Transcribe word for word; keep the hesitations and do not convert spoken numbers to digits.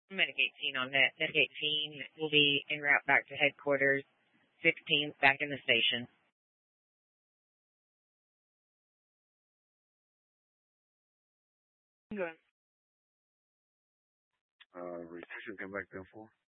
Medic eighteen on that. Medic eighteen will be en route back to headquarters. sixteenth back in the station. Good. Uh, restriction come back down for?